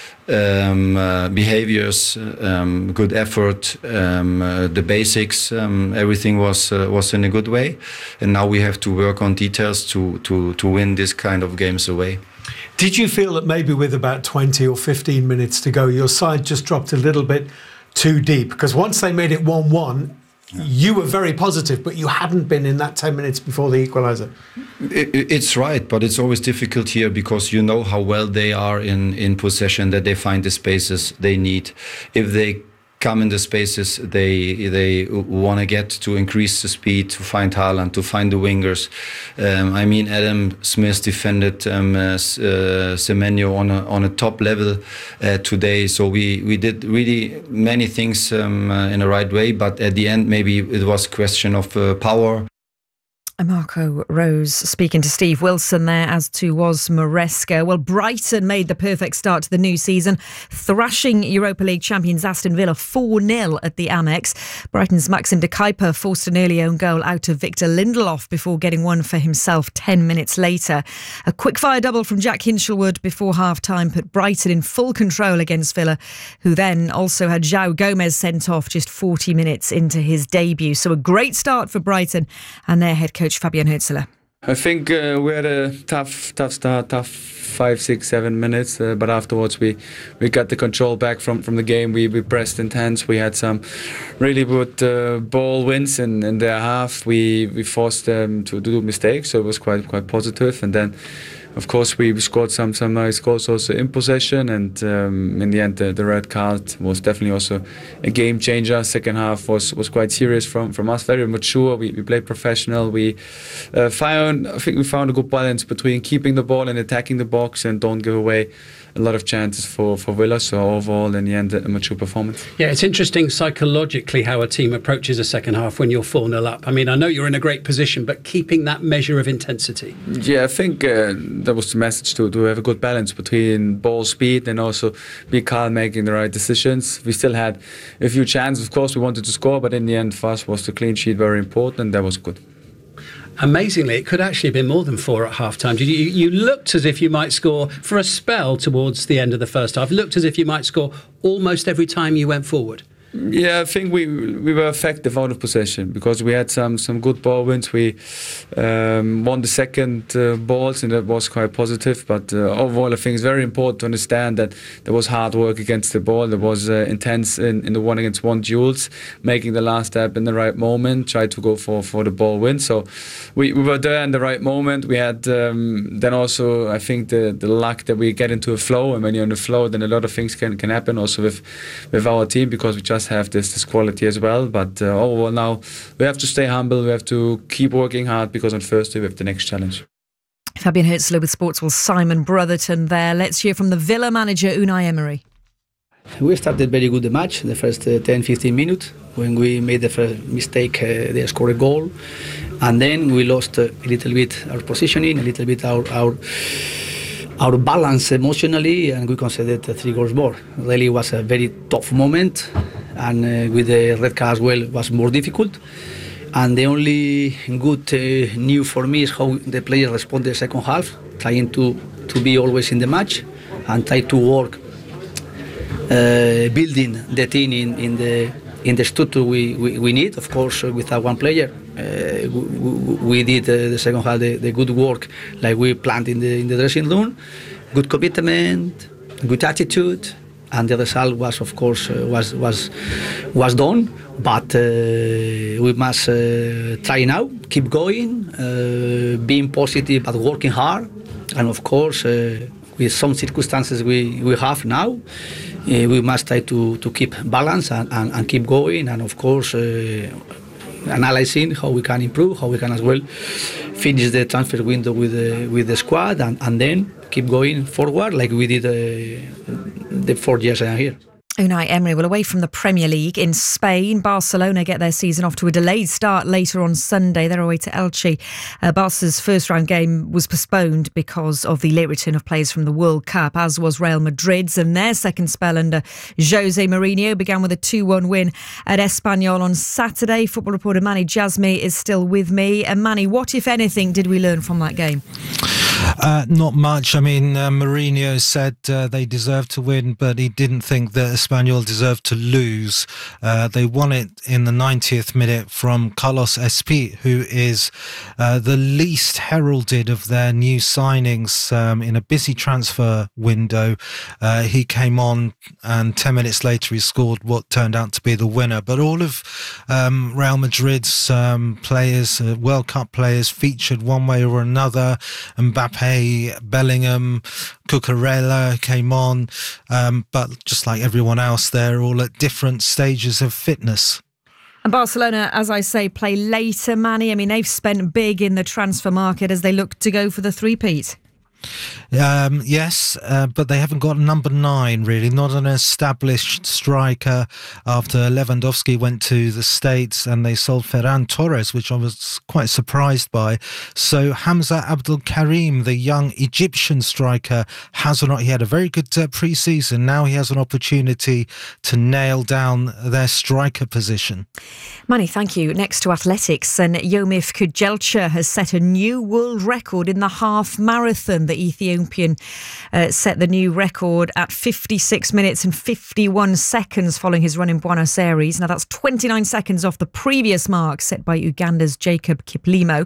behaviors, good effort, the basics. Everything was in a good way, and now we have to work on details to win this kind of games away. Did you feel that maybe with about 20 or 15 minutes to go, your side just dropped a little bit too deep? Because once they made it 1-1, you were very positive, but you hadn't been in that 10 minutes before the equaliser. It's right, but it's always difficult here because you know how well they are in possession, that they find the spaces they need. If they come in the spaces they want to get to increase the speed, to find Haaland, to find the wingers. I mean, Adam Smith defended Semenyo on a top level today. So we did really many things in the right way, but at the end maybe it was a question of power. Marco Rose speaking to Steve Wilson there, as to was Maresca. Well, Brighton made the perfect start to the new season, thrashing Europa League champions Aston Villa 4-0 at the Amex. Brighton's Maxim de Kuyper forced an early own goal out of Victor Lindelof before getting one for himself 10 minutes later. A quick-fire double from Jack Hinchelwood before half-time put Brighton in full control against Villa, who then also had João Gomez sent off just 40 minutes into his debut. So a great start for Brighton and their head coach Fabian Hürzeler. I think we had a tough start, tough 5, 6, 7 minutes, but afterwards we got the control back from the game. We pressed intense. We had some really good ball wins in their half. We forced them to do mistakes, so it was quite positive. And then, of course, we scored some nice goals also in possession, and in the end the red card was definitely also a game changer. Second half was quite serious from us, very mature. We played professional. I think we found a good balance between keeping the ball and attacking the box and don't give away a lot of chances for Villa. So overall, in the end, a mature performance. Yeah, it's interesting psychologically how a team approaches a second half when you're 4-0 up. I mean, I know you're in a great position, but keeping that measure of intensity. Yeah, I think that was the message, to have a good balance between ball speed and also be calm, making the right decisions. We still had a few chances. Of course, we wanted to score, but in the end, for us was the clean sheet very important. That was good. Amazingly, it could actually have been more than 4 at half-time. You looked as if you might score for a spell towards the end of the first half. Looked as if you might score almost every time you went forward. Yeah, I think we were effective out of possession because we had some good ball wins. We won the second balls, and that was quite positive. But overall, I think it's very important to understand that there was hard work against the ball. There was intense in the 1-against-1 duels, making the last step in the right moment, try to go for the ball win. So we were there in the right moment. We had then also, I think, the luck that we get into a flow, and when you're in the flow, then a lot of things can happen also with our team, because we just have this quality as well. But overall now we have to stay humble, we have to keep working hard, because on Thursday we have the next challenge. Fabian Hürzeler with Sportswell's Simon Brotherton there. Let's hear from the Villa manager Unai Emery. We started very good the match, the first 10-15 minutes. When we made the first mistake, they scored a goal, and then we lost a little bit our positioning, a little bit our balance emotionally, and we conceded 3 goals more. Really was a very tough moment, and with the red card as well, it was more difficult. And the only good news for me is how the players respond the second half, trying to be always in the match and try to work, building the team in the structure we need. Of course, without one player, we did the second half the good work like we planned in the dressing room. Good commitment, good attitude, and the result was, of course, was done. But we must try now, keep going, being positive but working hard, and of course, with some circumstances we have now, we must try to keep balance and keep going, and of course, analyzing how we can improve, how we can as well finish the transfer window with the squad, and then keep going forward like we did the 4 years I am here. Unai Emery will away from the Premier League in Spain. Barcelona get their season off to a delayed start later on Sunday. They're away to Elche. Barca's first round game was postponed because of the late return of players from the World Cup, as was Real Madrid's, and their second spell under Jose Mourinho began with a 2-1 win at Espanyol on Saturday. Football reporter Manny Jasmi is still with me. And Manny, what, if anything, did we learn from that game? Not much. I mean, Mourinho said they deserved to win, but he didn't think that Espanyol deserved to lose. They won it in the 90th minute from Carlos Espí, who is the least heralded of their new signings in a busy transfer window. He came on, and 10 minutes later he scored what turned out to be the winner. But all of Real Madrid's players, World Cup players, featured one way or another. Mbappe, Bellingham, Cucurella came on, but just like everyone else, they're all at different stages of fitness. And Barcelona, as I say, play later, Manny. I mean, they've spent big in the transfer market as they look to go for the three-peat. Yes, but they haven't got number 9 really, not an established striker after Lewandowski went to the States and they sold Ferran Torres, which I was quite surprised by. So Hamza Abdul Karim, the young Egyptian striker, he had a very good pre-season. Now he has an opportunity to nail down their striker position. Manny, thank you. Next to athletics, and Yomif Kujelcha has set a new world record in the half marathon. The Ethiopian set the new record at 56 minutes and 51 seconds following his run in Buenos Aires. Now that's 29 seconds off the previous mark set by Uganda's Jacob Kiplimo.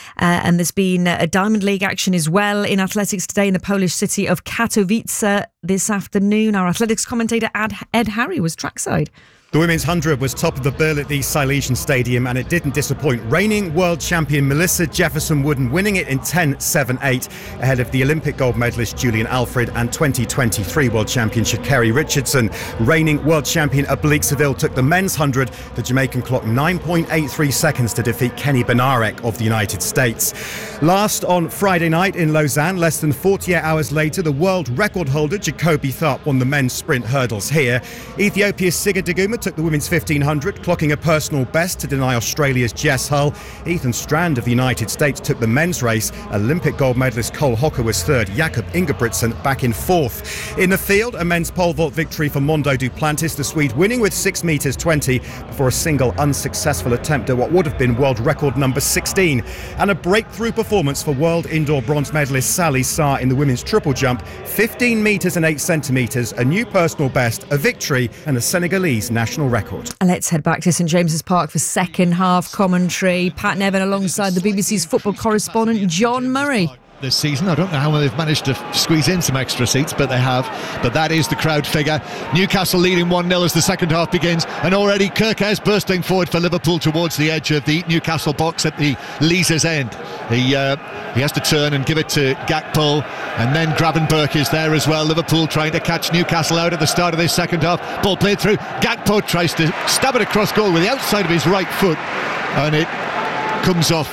And there's been a Diamond League action as well in athletics today in the Polish city of Katowice this afternoon. Our athletics commentator Ed Harry was trackside. The women's 100 was top of the bill at the Silesian Stadium, and it didn't disappoint. Reigning world champion Melissa Jefferson-Wooden winning it in 10.78 ahead of the Olympic gold medalist Julian Alfred and 2023 world champion Sha'Carri Richardson. Reigning world champion Abalik Seville took the men's 100. The Jamaican clocked 9.83 seconds to defeat Kenny Benarek of the United States. Last on Friday night in Lausanne, less than 48 hours later, the world record holder Jacoby Tharp won the men's sprint hurdles here. Ethiopia's Siga Daguma took the women's 1500, clocking a personal best to deny Australia's Jess Hull. Ethan Strand of the United States took the men's race. Olympic gold medalist Cole Hocker was third. Jakob Ingebrigtsen back in fourth. In the field, a men's pole vault victory for Mondo Duplantis, the Swede winning with 6 metres 20 before a single unsuccessful attempt at what would have been world record number 16. And a breakthrough performance for world indoor bronze medalist Sally Saar in the women's triple jump, 15 metres and 8 centimetres, a new personal best, a victory and a Senegalese national record. Let's head back to St James's Park for second half commentary. Pat Nevin alongside the BBC's football correspondent John Murray. This season, I don't know how they've managed to squeeze in some extra seats, but they have. But that is the crowd figure. Newcastle leading 1-0 as the second half begins, and already Kirkes bursting forward for Liverpool towards the edge of the Newcastle box at the Leazes end. He has to turn and give it to Gakpo, and then Gravenberch is there as well. Liverpool trying to catch Newcastle out at the start of this second half. Ball played through. Gakpo tries to stab it across goal with the outside of his right foot, and it comes off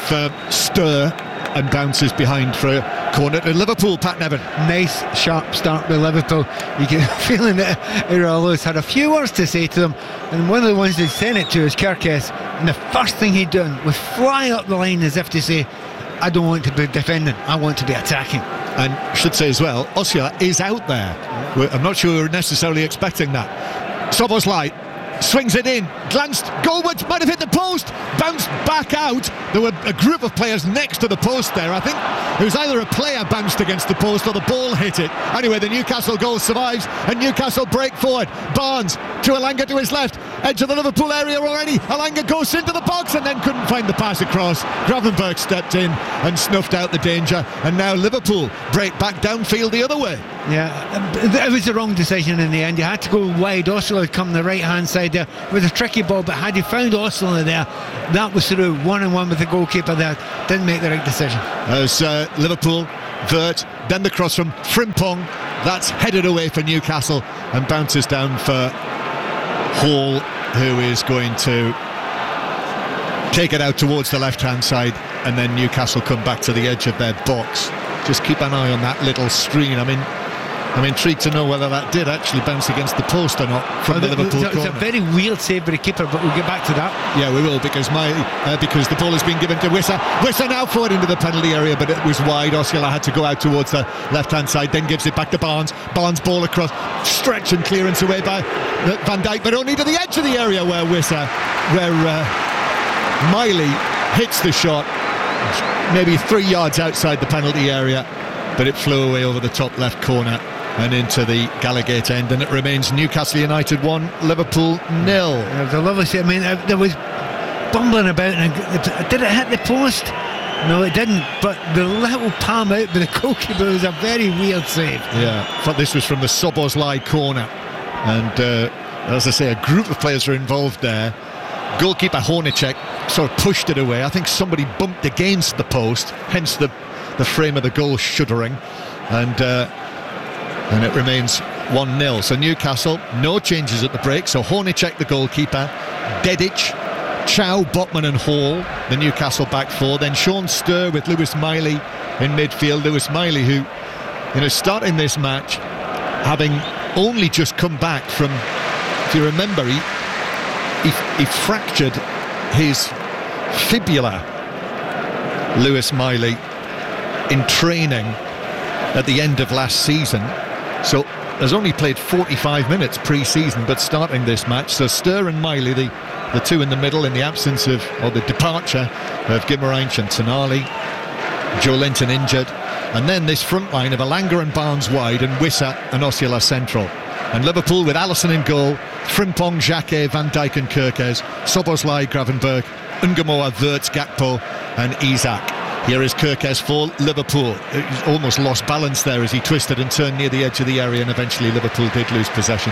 Stir and bounces behind for a corner to Liverpool. Pat Nevin. Nice sharp start with Liverpool. You get a feeling that Errol Lewis had a few words to say to them, and one of the ones they sent it to is Kirkes, and the first thing he'd done was fly up the line as if to say, I don't want to be defending, I want to be attacking. And I should say as well, Ossia is out there. I'm not sure we're necessarily expecting that. Szoboszlai swings it in, glanced goalwards, might have hit the post, bounced back out. There were a group of players next to the post there. I think it was either a player bounced against the post or the ball hit it. Anyway, the Newcastle goal survives and Newcastle break forward. Barnes to Elanga to his left, edge of the Liverpool area already. Elanga goes into the box and then couldn't find the pass across. Gravenberch stepped in and snuffed out the danger, and now Liverpool break back downfield the other way. Yeah, it was the wrong decision in the end. You had to go wide. Osler had come the right hand side there. It was a tricky ball, but had you found Osler there, that was through 1-on-1 with the goalkeeper there. Didn't make the right decision. As Liverpool, Vert, then the cross from Frimpong. That's headed away for Newcastle and bounces down for Hall, who is going to take it out towards the left-hand side, and then Newcastle come back to the edge of their box. Just keep an eye on that little screen. I'm intrigued to know whether that did actually bounce against the post or not from the Liverpool corner. It's a very weird save by the keeper, but we'll get back to that. Yeah, we will, because the ball has been given to Wissa. Wissa now forward into the penalty area, but it was wide. Osula had to go out towards the left-hand side, then gives it back to Barnes. Barnes ball across, stretch and clearance away by Van Dijk, but only to the edge of the area where Miley hits the shot, maybe 3 yards outside the penalty area, but it flew away over the top left corner and into the Gallowgate end, and it remains Newcastle United 1, Liverpool 0. It was a lovely save. I mean, there was bumbling about, and did it hit the post? No, it didn't, but the little palm out by the goalkeeper was a very weird save. Yeah, but this was from the Szoboszlai corner, and as I say, a group of players are involved there. Goalkeeper Hornacek sort of pushed it away. I think somebody bumped against the post, hence the frame of the goal shuddering, and it remains 1-0. So Newcastle, no changes at the break. So Hornacek, the goalkeeper, Dedic, Chow, Botman and Hall, the Newcastle back four. Then Sean Sturr with Lewis Miley in midfield. Lewis Miley, who, starting this match, having only just come back from, if you remember, he fractured his fibula, Lewis Miley, in training at the end of last season. So has only played 45 minutes pre-season, but starting this match. So Sturr and Miley, the two in the middle, in the absence of, or the departure of Guimarães and Tonali. Joe Linton injured. And then this front line of Elanga and Barnes wide, and Wissa and Osula central. And Liverpool with Alisson in goal, Frimpong, Jacquet, Van Dijk and Kerkez, Szoboszlai, Gravenberch, Ungamoa, Wirtz, Gakpo and Isak. Here is Kerkez for Liverpool. He's almost lost balance there as he twisted and turned near the edge of the area, and eventually Liverpool did lose possession.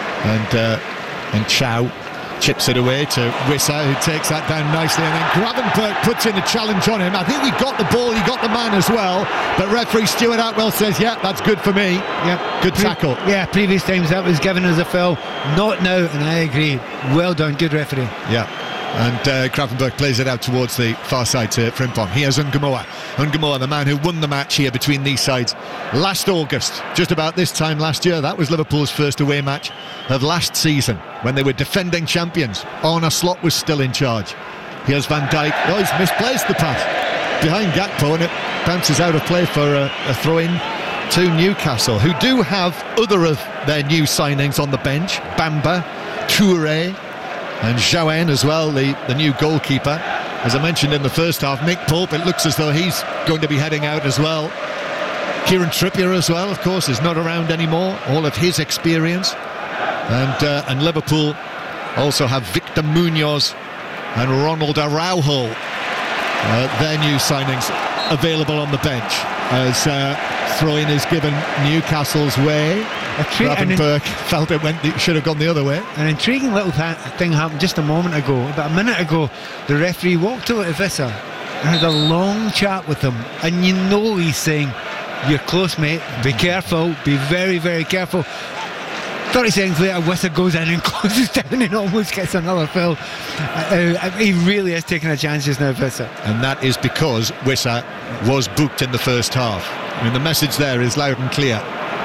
And Chow chips it away to Wissa, who takes that down nicely, and then Gravenberch puts in a challenge on him. I think he got the ball, he got the man as well, but referee Stuart Atwell says, yeah, that's good for me. Yeah, good tackle. Yeah, previous times that was given as a foul, not now, and I agree. Well done, good referee. Yeah. And Gravenberch plays it out towards the far side to Frimpong. Here's Ungamoa. Ungamoa, the man who won the match here between these sides last August, just about this time last year. That was Liverpool's first away match of last season when they were defending champions. Arne Slot was still in charge. Here's Van Dijk. Oh, he's misplaced the pass behind Gakpo, and it bounces out of play for a throw-in to Newcastle, who do have other of their new signings on the bench. Bamba, Touré and Joanne as well, the new goalkeeper. As I mentioned in the first half, Nick Pope, it looks as though he's going to be heading out as well. Kieran Trippier as well, of course, is not around anymore. All of his experience. And Liverpool also have Victor Munoz and Ronald Araujo, their new signings, available on the bench as throw-in is given Newcastle's way. Gravenberch felt it should have gone the other way. An intriguing little thing happened just a moment ago. About a minute ago, the referee walked over to Wissa and had a long chat with him, and he's saying, you're close, mate, be careful, be very, very careful. 30 seconds later, Wissa goes in and closes down and almost gets another foul. He really is taking a chance just now, Wissa. And that is because Wissa was booked in the first half. I mean, the message there is loud and clear.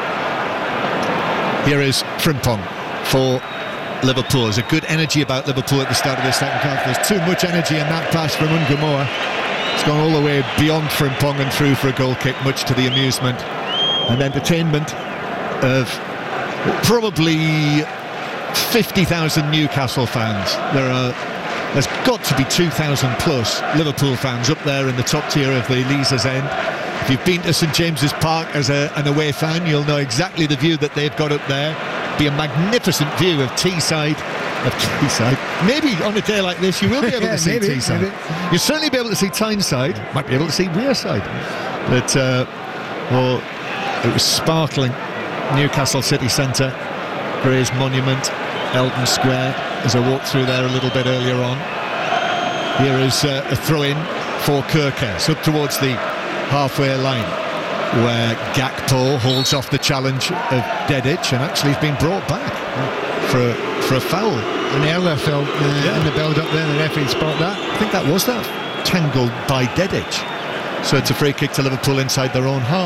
Here is Frimpong for Liverpool. There's a good energy about Liverpool at the start of the second half. There's too much energy in that pass from Ungamoa. It's gone all the way beyond Frimpong and through for a goal kick, much to the amusement and entertainment of probably 50,000 Newcastle fans. There's got to be 2,000 plus Liverpool fans up there in the top tier of the Leazes End. If you've been to St James's Park as an away fan, you'll know exactly the view that they've got up there. Be a magnificent view of Teesside. Maybe on a day like this you will be able to see Teesside. You'll certainly be able to see Tyneside. Might be able to see Wearside. But it was sparkling. Newcastle City Centre, Gray's Monument, Eldon Square, as I walked through there a little bit earlier on. Here is a throw-in for Kirkes up towards the halfway line, where Gakpo holds off the challenge of Dedic and actually has been brought back for a foul. An error felt in the build-up there. The referee spot that. I think that was that. Tangled by Dedic. So it's a free kick to Liverpool inside their own half.